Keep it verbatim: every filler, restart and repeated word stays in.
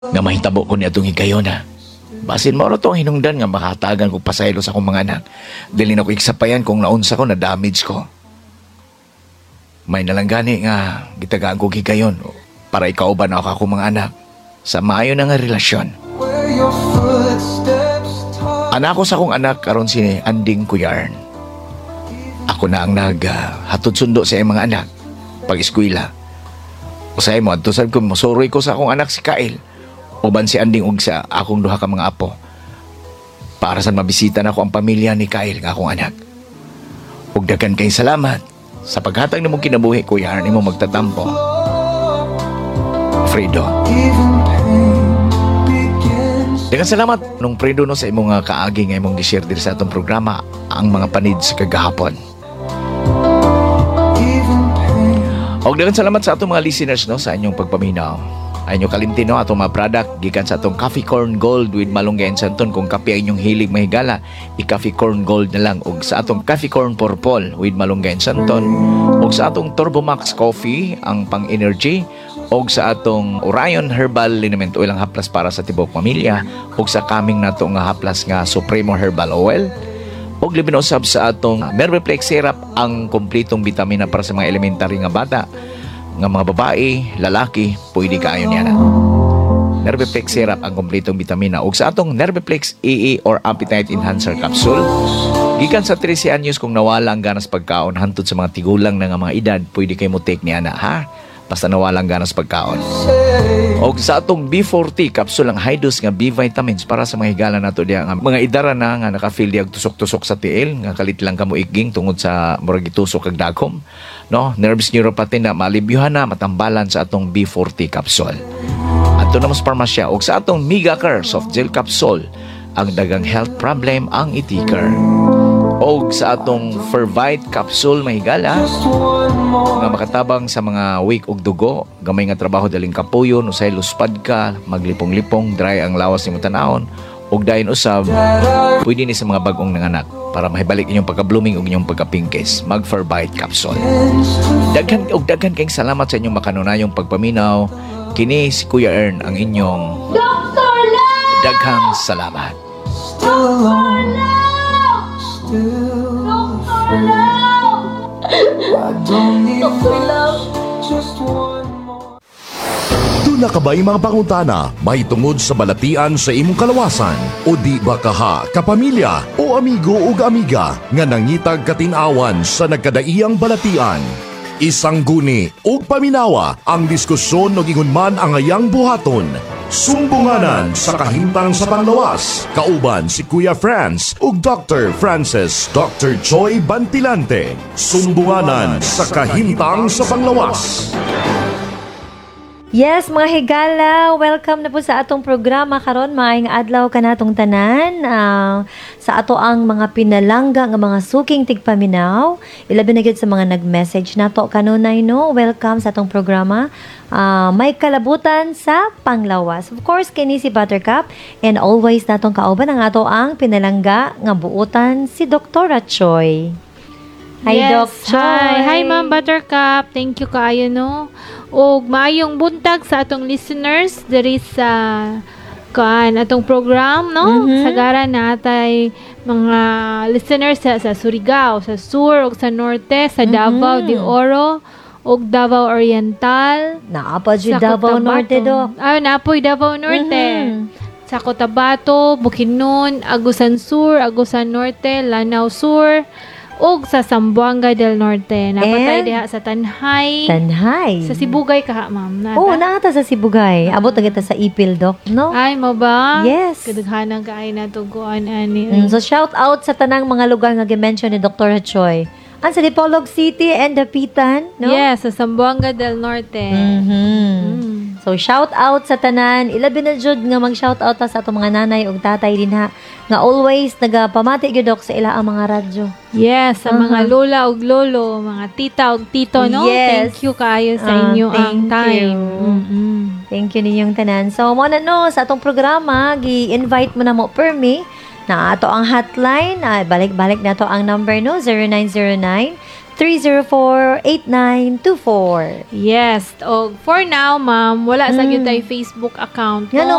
Nga mahitabo ko ni atong higayon ha. Basin mo ito ang hinungdan nga makatagan ko pasaylo sa akong mga anak. Dili na ko iksapayan kung naunsa ko na damage ko. May nalang gani nga gitagaan ko higayon para ikauban ako akong mga anak sa maayo na nga relasyon. Anak ko sa akong anak karon si Anding Kuyarn. Ako na ang naghatod sundo sa iyang mga anak pag-eskwela. Usay mo adto sad ko mosuroy ko sa akong anak si Kyle. Uban si Anding ug sa akong duha ka mga apo. Para sa mabisita na ko ang pamilya ni Kyle nga akong anak. Ug daghan kay salamat sa paghatag nimong kinabuhi ko yarn nimo magtatampo. Fredo. Dengan salamat nung Fredo no sa imong nga kaagi nga imong gi-share diri sa atong programa ang mga panid sa kagahapon. Og daghang salamat sa atong mga listeners no sa inyong pagpaminaw. Ay nyo kalimtino atong mga product gikan sa atong Coffee Corn Gold with Malunggay and Santon. Kung kape ay inyong hilig mahigala, i-Coffee Corn Gold na lang. Og sa atong Coffee Corn Purple with Malunggay and Santon. Og sa atong Turbo Max Coffee ang pang-energy. Og sa atong Orion Herbal Liniment Oil ang haplas para sa tibok pamilya. Og sa kaming nato nga haplas nga Supremo Herbal Oil. Og libin usab sa atong Merbeplex Syrup ang kompletong bitamina para sa mga elementary nga bata. Nga mga babae, lalaki, pwede kaayo niya na. Nerveplex Syrup ang kompletong bitamina. Ug sa atong Nerveplex A A or Appetite Enhancer Capsule, gikan sa thirteen anyos kung nawala ang ganas pagkaon hantod sa mga tigulang na nga mga edad, pwede kayo mo take niya na, ha? Basta nawala ang ganas pagkaon. Og sa atong B forty capsule ang high dose nga B vitamins para sa mga higala nato diha nga mga idara na nga naka-feel diag tusok-tusok sa tiil nga kalit lang kamo iging tungod sa murag gitusok kag dagom, no? Nerves neuropathy na malibyuhan na matambalan sa atong B forty capsule. Ato na mas parmasya og sa atong Migacare soft gel capsule ang dagang health problem ang itikar. Og sa atong Fervite capsule mahigala nga makatabang sa mga weak og dugo, gamay nga trabaho daling kapuyon, usay luspad ka, maglipong-lipong, dry ang lawas nimo tan-awon, og dayon usab pwede ni sa mga bag-ong nanganak para mahibalik inyong pagka-blooming og inyong pagka-pinkes. Mag Fervite capsule. Daghan og daghan kayong salamat sa inyong makanunayong pagpaminaw. Kini si Kuya Ern ang inyong Doctor Love. Daghang salamat. Doctor Love. Doctor Love. Doctor Love. Just one more. Tuna ka ba'y mga pangutana, may tungod sa balatian sa imong kalawasan? O di ba kaha, kapamilya o amigo o amiga nga nangitag katinawan sa nagkadaiyang balatian? Isang guni o paminawa ang diskusyon o gingunman ang ayang buhaton. Sumbunganan sa kahintang sa panglawas. Kauban si Kuya Franz ug Doctor Francis Doctor Joy Bantilante. Sumbunganan sa kahintang sa panglawas. Yes, mga higala, welcome na po sa atong programa karon. Maayong adlaw kanatong tanan. Uh, sa ato ang mga pinalangga nga mga suking tigpaminaw. Ilabi na gyud sa mga nag-message nato kanunay no. Welcome sa atong programa. Uh, may kalabutan sa panglawas. Of course, kini si Buttercup and always natong kauban ang ato ang pinalangga nga buutan si Doktora Choi. Hi, Yes, Doc Choi. Hi, hi Ma'am Buttercup. Thank you kaayo no. Og maayong buntag sa atong listeners diri sa kan atong program no. Mhm. Sagara natay mga listeners sa, sa Surigao, sa Sur ug sa Norte, sa Davao Mhm. de Oro ug Davao Oriental. Naapa jud sa Davao Cotabato. Norte, Doc. Ah, napoy Davao Norte. Mhm. Sa Cotabato, Bukidnon, Agusan Sur, Agusan Norte, Lanao Sur, ug sa Zamboanga del Norte. Napatay And? diha sa Tanhay. Tanhay. Sa Sibugay kaha, ma'am. Nata? Oo, nakata sa Sibugay. Abot na kita sa Ipil, Doc, no? Ay, mo ba? Yes. Kadaghanang kaay na tuguan ani. Mm, so, shout out sa tanang mga lugar nga gi-mention ni Doctor Choi. Ang sa Dipolog City and Dapitan, no? Yes, sa Zamboanga del Norte. Mhm. Mm. So, shout out sa tanan. Ilabi na jud nga mag-shout out ta sa atong mga nanay ug tatay din ha. Nga always nagapamati gyud Doc sa ila ang mga radyo. Yes, sa Uh-huh. mga lola ug lolo, mga tita ug tito, no? Yes. Thank you kayo sa Ah, inyo ang thank time. you. Mm-mm. Thank you ninyong tanan. So, mo na no, sa atong programa, gi-invite mo na mo per me na ato ang hotline. Ah, balik-balik na to ang number no, zero nine zero nine, three zero four, eight nine two four. Yes. O, for now, ma'am, wala sa Mm. gyud tay Facebook account. Yan, no?